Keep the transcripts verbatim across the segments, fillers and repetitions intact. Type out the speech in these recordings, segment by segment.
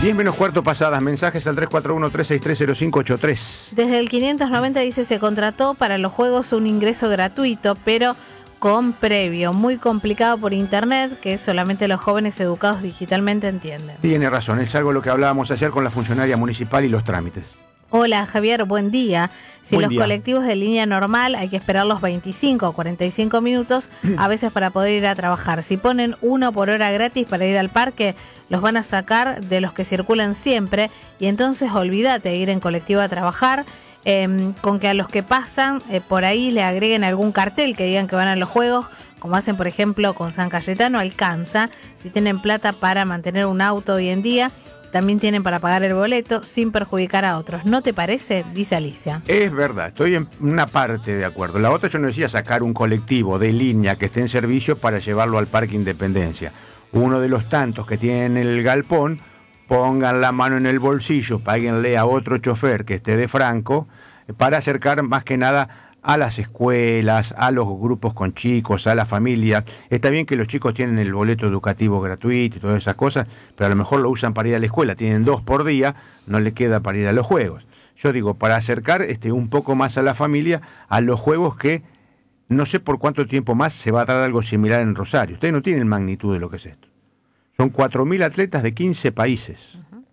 diez menos cuarto pasadas, mensajes al tres cuatro uno, tres seis tres, cero cinco ocho tres. Desde el quinientos noventa dice, se contrató para los juegos un ingreso gratuito, pero con previo, muy complicado por internet, que solamente los jóvenes educados digitalmente entienden. Tiene razón, es algo de lo que hablábamos ayer con la funcionaria municipal y los trámites. Hola Javier, buen día. Si Buen los día. colectivos de línea normal hay que esperar los veinticinco o cuarenta y cinco minutos, a veces para poder ir a trabajar. Si ponen uno por hora gratis para ir al parque, los van a sacar de los que circulan siempre y entonces olvídate de ir en colectivo a trabajar. Eh, con que a los que pasan eh, por ahí le agreguen algún cartel que digan que van a los juegos, como hacen por ejemplo con San Cayetano, alcanza. Si tienen plata para mantener un auto hoy en día, también tienen para pagar el boleto sin perjudicar a otros. ¿No te parece? Dice Alicia. Es verdad, estoy en una parte de acuerdo. La otra, yo no decía sacar un colectivo de línea que esté en servicio para llevarlo al Parque Independencia. Uno de los tantos que tienen el galpón, pongan la mano en el bolsillo, páguenle a otro chofer que esté de franco, para acercar más que nada a las escuelas, a los grupos con chicos, a la familia. Está bien que los chicos tienen el boleto educativo gratuito y todas esas cosas, pero a lo mejor lo usan para ir a la escuela, tienen dos por día, no le queda para ir a los juegos. Yo digo, para acercar este, un poco más a la familia a los juegos que no sé por cuánto tiempo más se va a dar algo similar en Rosario. Ustedes no tienen magnitud de lo que es esto. Son cuatro mil atletas de quince países. Uh-huh.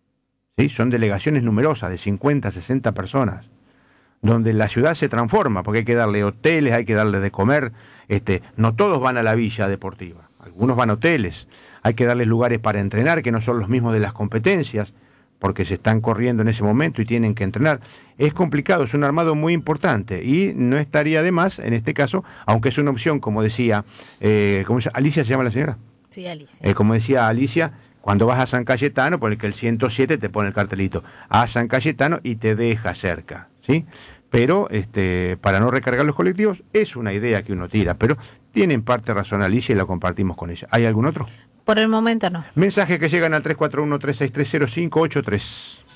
¿Sí? Son delegaciones numerosas de cincuenta, sesenta personas, donde la ciudad se transforma, porque hay que darle hoteles, hay que darle de comer. Este, no todos van a la villa deportiva, algunos van a hoteles. Hay que darles lugares para entrenar, que no son los mismos de las competencias, porque se están corriendo en ese momento y tienen que entrenar. Es complicado, es un armado muy importante y no estaría de más, en este caso, aunque es una opción, como decía, eh, ¿cómo se, ¿Alicia se llama la señora? Sí, Alicia. Eh, como decía Alicia, cuando vas a San Cayetano, porque el ciento siete te pone el cartelito, a San Cayetano y te deja cerca, ¿sí? Pero este, para no recargar los colectivos, es una idea que uno tira, pero tiene en parte razón Alicia y la compartimos con ella. ¿Hay algún otro? Por el momento no. Mensajes que llegan al tres cuatro uno, tres seis tres, cero cinco ocho tres.